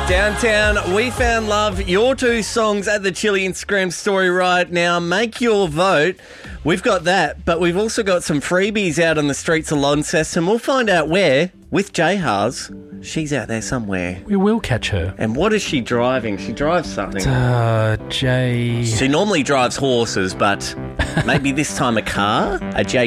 Downtown, We Found Love, your two songs at the Chili and Scram story right now. Make your vote. We've got that, but we've also got some freebies out on the streets of Launceston. We'll find out where with Jay Haas. She's out there somewhere. We will catch her. And what is she driving? She drives something. Jay... She normally drives horses, but maybe this time a car? A Jay